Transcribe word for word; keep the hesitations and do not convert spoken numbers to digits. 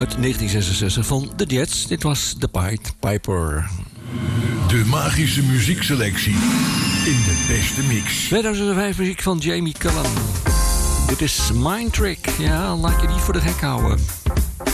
Uit negentien zesenzestig van The Jets. Dit was The Pied Piper. De magische muziekselectie in de beste mix. tweeduizend vijf muziek van Jamie Cullum. Dit is Mind Trick. Ja, laat je niet voor de gek houden.